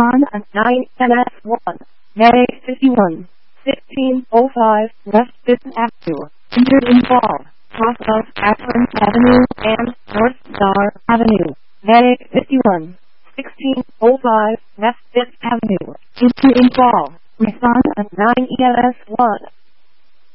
Respond at 9 MS1. Medic 51. 1605 West 5th Avenue. Injured in fall. Cross of Akron Avenue and North Star Avenue. Medic 51. 1605 West 5th Avenue. Injured in fall. Respond at 9 EMS1.